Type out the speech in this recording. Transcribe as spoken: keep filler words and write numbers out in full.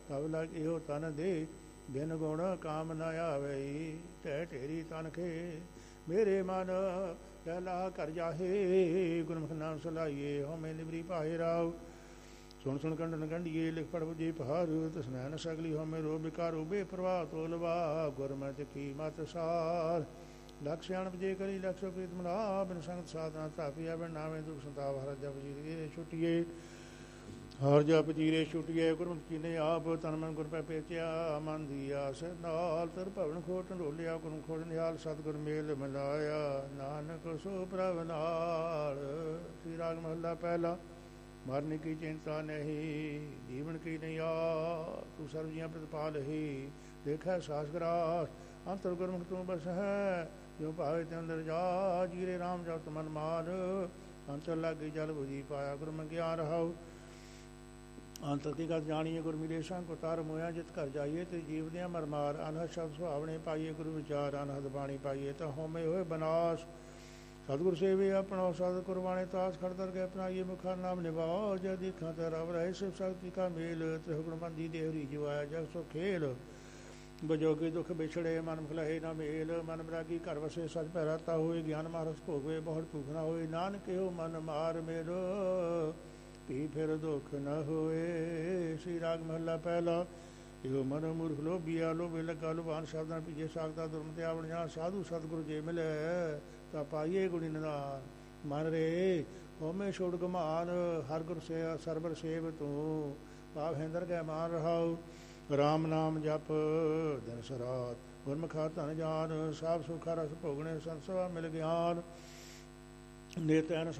ਕਬ ਲਗ ਇਹੋ ਤਨ ਦੇ, ਬਿਨ ਗੁਣ ਕਾਮ ਨ ਆਵਈ। ਢਹਿ ਢੇਰੀ ਤਨ ਖੇ, ਮੇਰੇ ਮਨ ਪਹਿਲਾ ਕਰ ਜਾਹੇ। ਗੁਰਮੁਖ ਨਾਮ ਸਲਾਈਏ, ਹਉਮੈ ਨਿਵਰੀ ਪਾਹੇ ਰਾਉ। ਸੁਣ ਸੁਣ ਕੰਡਨ ਕੰਡੀਏ, ਲਿਖ ਪੜ੍ਹ ਬੁਝੇ ਪਹਾਰ। ਤਸਮੈ ਨ ਸਗਲੀ ਹਉਮੈ ਰੋ ਬਿਕਾਰੋ, ਬੇਪਰਵਾਹ ਤੋਲਵਾ। ਗੁਰਮਤਿ ਕੀ ਮਤ ਸਾਰ, ਲਖ ਸਿਆਣਪ ਜੇ ਕਰੀ, ਲਖ ਸੋ ਪ੍ਰੀਤ ਮਨਾ। ਬਿਨ ਸੰਗਤ ਸਾਧਨਾ ਧਾਪੀਆ, ਬਿਨ ਨਾਵੇਂ ਦੁਖ ਸੰਤਾਪ। ਹਰ ਜਪ ਜੀ ਛੁਟੀਏ, ਹਰ ਜਪ ਜੀਰੇ ਛੁਟੀਏ। ਗੁਰਮੁਖ ਕੀਨੇ ਆਪ, ਤਨ ਮਨ ਗੁਰ ਪੈ ਪੇਚਿਆ। ਮਨ ਦੀ ਆਸ ਨਾਲ, ਤਰ ਭਵਨ ਖੋਟ ਢੋਲਿਆ। ਗੁਰਮੁਖ ਖੋਜ ਨਿਹਾਲ, ਸਤਿਗੁਰ ਮੇਲ ਮਿਲਾਇਆ। ਨਾਨਕ ਸੋ ਪ੍ਰਭ ਨਾਲ। ਸ੍ਰੀ ਰਾਗ ਮਹੱਲਾ ਪਹਿਲਾ। ਮਰਨ ਕੀ ਚਿੰਤਾ ਨਹੀਂ, ਜੀਵਨ ਕੀ ਨਈਆ। ਤੂੰ ਸਰਬ ਜੀਆਂ ਪ੍ਰਤਪਾਲਹੀ, ਦੇਖੈ ਸਾਸ ਗਰਾਸ। ਅੰਤਰ ਗੁਰਮੁਖ ਤੂੰ ਬਸ ਹੈ, ਜੋ ਭਾਵੇ ਤੇ ਅੰਦਰ ਜਾ। ਜੀਰੇ ਰਾਮ ਜਪਤ ਮਨ ਮਾਰ, ਅੰਤਰ ਲਾਗੇ ਜਲ ਬੁਝੀ ਪਾਇਆ। ਗੁਰਮੁਖ ਗਿਆਨ ਰਹਾਉ, ਅੰਤਰ ਕੀ ਗਤ ਜਾਣੀਏ। ਗੁਰ ਮਿਲੇ ਸੰਗ ਉਤਾਰ ਮੋਇਆ, ਜਿਤ ਘਰ ਜਾਈਏ ਤੇ ਜੀਵਦਿਆਂ ਮਰ ਮਾਰ। ਅਨਹਦ ਸ਼ਬਦ ਸੁਹਾਵਣੇ ਪਾਈਏ, ਗੁਰੂ ਵਿਚਾਰ। ਅਨਹਦ ਬਾਣੀ ਪਾਈਏ, ਤਾਂ ਹਉਮੈ ਹੋਏ ਬਨਾਸ਼। ਸਤਿਗੁਰ ਸੇਵੇ ਆਪਣਾ, ਸਤ ਕੁਰਬਾਣੇ ਤਾਸ। ਖੜਦਰ ਕੇ ਅਪਣਾਈਏ, ਮੁਖਾ ਨਾਮ ਨਿਭਾਓ। ਜੈ ਦੀਖਾਂ ਤੇ ਰਵ ਰਹੇ, ਸਿਵ ਸ਼ਕਤੀ ਕਾ ਮੇਲ। ਤ੍ਰਿਹੁ ਬੰਦੀ ਦੇਵਰੀ ਜਿਵਾਇਆ, ਜਗ ਸੋ ਖੇਲ। ਬਜੋਗੇ ਦੁਖ ਵਿਛੜੇ, ਮਨ ਮੁਖਲਹੇ ਨਾ ਮੇਲ। ਮਨ ਬਰਾਗੀ ਘਰ ਵਸੇ, ਸਚ ਭੈ ਰਤਾ ਹੋਏ। ਗਿਆਨ ਮਾਰਸ ਭੋਗਵੇ, ਬਹੁਤ ਭੂਖ ਨਾ ਹੋਏ। ਨਾਨਕ ਇਹੋ ਮਨ ਮਾਰ ਮੇਲ, ਪੀ ਫਿਰ ਦੁਖ ਨ ਹੋਏ। ਸ੍ਰੀ ਰਾਗ ਮਹੱਲਾ ਪਹਿਲਾ। ਇਹੋ ਮਨ ਮੂਰਖ ਲੋਭੀਆ, ਲੋਭੇ ਲੱਗਾ ਲੁਭਾਨ। ਸ਼ਬਦਾਂ ਪੀਜੇ ਸਾਖਤਾ, ਦੁਰਮਤਿ ਆਵਣਿਆ। ਸਾਧੂ ਸਤਿਗੁਰੂ ਜੇ ਮਿਲੇ, ਤਾਂ ਪਾਈਏ ਗੁਣੀ ਨਿਦਾਨ। ਮਨ ਰੇ ਹਉਮੈ ਛੋੜ ਗਮਾਨ, ਹਰ ਗੁਰ ਸੇ ਸਰਬਰ ਸੇਵ ਤੂੰ। ਪਾਪ ਹੈਂਦਰ ਗੈ ਮਾਨ ਰਹਾਉ, ਰਾਮ ਨਾਮ ਜਪ ਦਿਨ ਸਰਾਤ। ਗੁਰਮੁਖਾ ਧਨ ਜਾਨ, ਸਾਬ ਸੁਖਾ ਰਸ ਭੋਗਣੇ। ਸੰਤ ਸਭਾ ਮਿਲ ਗਿਆਨ, ਨਿਤ ਐਨ